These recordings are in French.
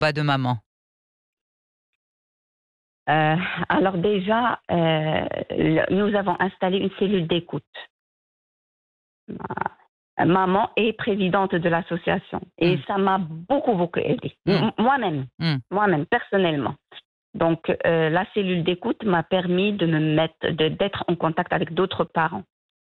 pas de maman? Alors déjà, nous avons installé une cellule d'écoute. Maman est présidente de l'association et Mmh. ça m'a beaucoup, beaucoup aidée. Mmh. Moi-même, Mmh. moi-même, personnellement. Donc, la cellule d'écoute m'a permis d'être en contact avec d'autres parents,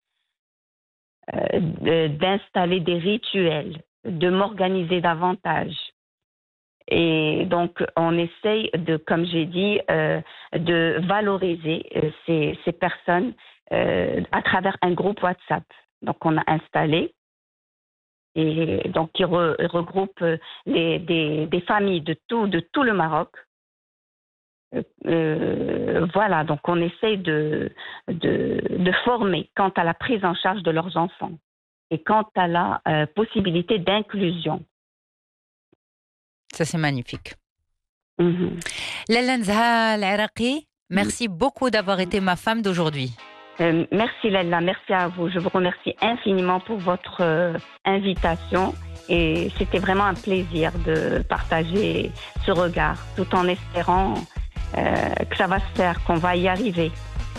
d'installer des rituels, de m'organiser davantage. Et donc, on essaye comme j'ai dit, de valoriser ces personnes à travers un groupe WhatsApp. Donc, on a installé et donc qui regroupe des familles de tout le Maroc. Voilà, donc on essaye de former quant à la prise en charge de leurs enfants et quant à la possibilité d'inclusion. Ça, c'est magnifique. Mhm. Lalla Nzha Al-Iraqi, merci beaucoup d'avoir été ma femme d'aujourd'hui. Merci Lella, merci à vous. Je vous remercie infiniment pour votre invitation et c'était vraiment un plaisir de partager ce regard tout en espérant que ça va se faire, qu'on va y arriver.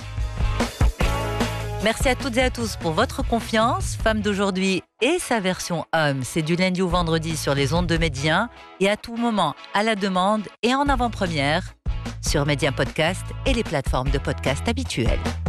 Merci à toutes et à tous pour votre confiance. Femme d'aujourd'hui et sa version homme, c'est du lundi au vendredi sur les ondes de Média et à tout moment à la demande et en avant-première sur Média Podcast et les plateformes de podcast habituelles.